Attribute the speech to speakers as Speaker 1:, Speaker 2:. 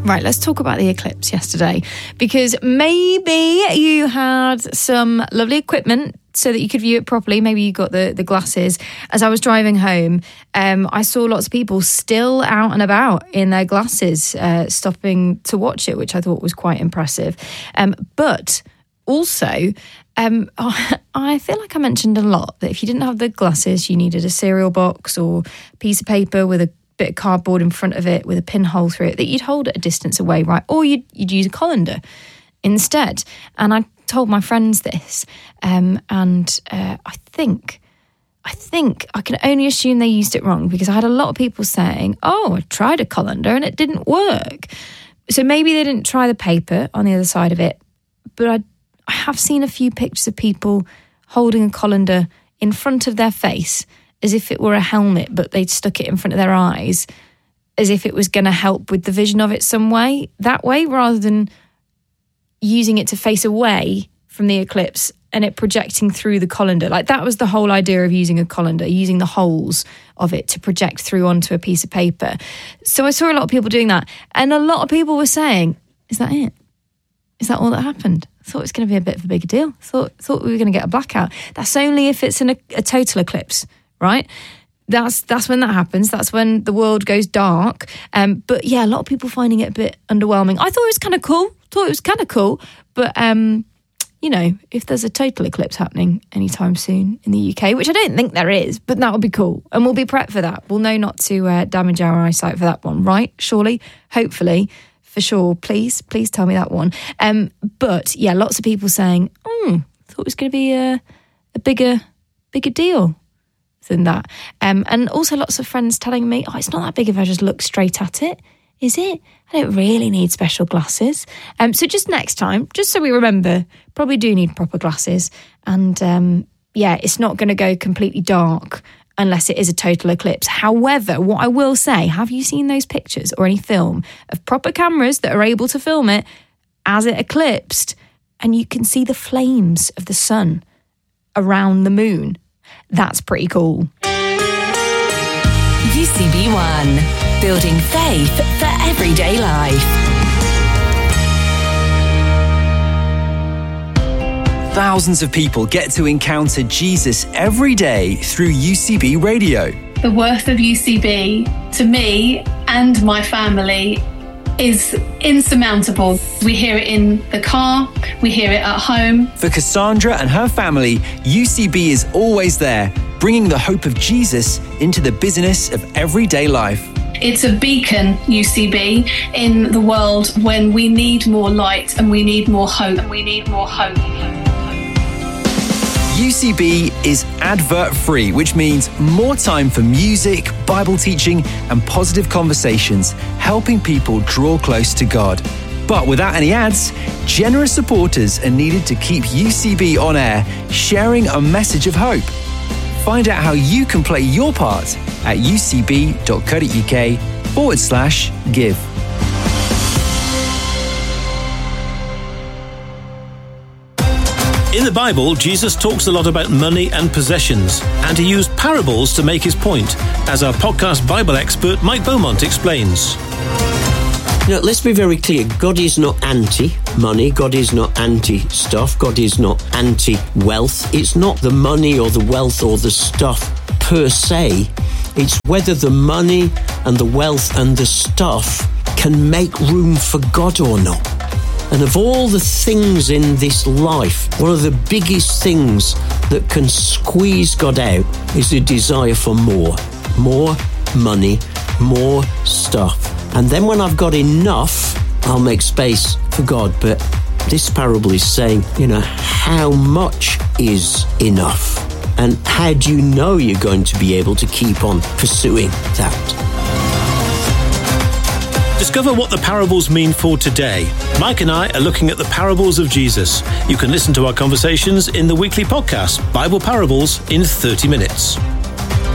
Speaker 1: Right, let's talk about the eclipse yesterday, because maybe you had some lovely equipment so that you could view it properly. Maybe you got the glasses. As I was driving home, I saw lots of people still out and about in their glasses, stopping to watch it, which I thought was quite impressive. But also, I feel like I mentioned a lot that if you didn't have the glasses, you needed a cereal box or a piece of paper with a bit of cardboard in front of it with a pinhole through it that you'd hold at a distance away, right? Or you'd use a colander instead. And I told my friends this, and I think I can only assume they used it wrong, because I had a lot of people saying, oh, I tried a colander and it didn't work. So maybe they didn't try the paper on the other side of it, but I have seen a few pictures of people holding a colander in front of their face as if it were a helmet, but they'd stuck it in front of their eyes as if it was going to help with the vision of it some way, that way, rather than using it to face away from the eclipse and it projecting through the colander. Like, that was the whole idea of using a colander, using the holes of it to project through onto a piece of paper. So I saw a lot of people doing that, and a lot of people were saying, is that it? Is that all that happened? I thought it was going to be a bit of a bigger deal. Thought we were going to get a blackout. That's only if it's a total eclipse, right? That's when that happens. That's when the world goes dark. But yeah, a lot of people finding it a bit underwhelming. I thought it was kind of cool. But you know, if there's a total eclipse happening anytime soon in the UK, which I don't think there is, but that would be cool. And we'll be prepped for that. We'll know not to damage our eyesight for that one, right? Surely, hopefully, for sure. Please tell me that one. But yeah, lots of people saying, thought it was going to be a bigger deal than that. And also lots of friends telling me, it's not that big if I just look straight at it. Is it? I don't really need special glasses. So just next time, just so we remember, probably do need proper glasses. And it's not going to go completely dark unless it is a total eclipse. However, what I will say, have you seen those pictures or any film of proper cameras that are able to film it as it eclipsed, and you can see the flames of the sun around the moon? That's pretty cool.
Speaker 2: UCB One, building faith for everyday life.
Speaker 3: Thousands of people get to encounter Jesus every day through UCB Radio.
Speaker 4: The worth of UCB, to me and my family, is insurmountable. We hear it in the car, we hear it at home.
Speaker 3: For Cassandra and her family, UCB is always there, bringing the hope of Jesus into the business of everyday life.
Speaker 4: It's a beacon, UCB, in the world when we need more light and we need more hope.
Speaker 3: UCB is advert-free, which means more time for music, Bible teaching, and positive conversations, helping people draw close to God. But without any ads, generous supporters are needed to keep UCB on air, sharing a message of hope. Find out how you can play your part at ucb.co.uk/give.
Speaker 5: In the Bible, Jesus talks a lot about money and possessions, and he used parables to make his point, as our podcast Bible expert Mike Beaumont explains.
Speaker 6: Let's be very clear. God is not anti-money. God is not anti-stuff. God is not anti-wealth. It's not the money or the wealth or the stuff per se. It's whether the money and the wealth and the stuff can make room for God or not. And of all the things in this life, one of the biggest things that can squeeze God out is a desire for more money, more stuff. And then when I've got enough, I'll make space for God. But this parable is saying, how much is enough? And how do you know you're going to be able to keep on pursuing that?
Speaker 5: Discover what the parables mean for today. Mike and I are looking at the parables of Jesus. You can listen to our conversations in the weekly podcast, Bible Parables in 30 Minutes.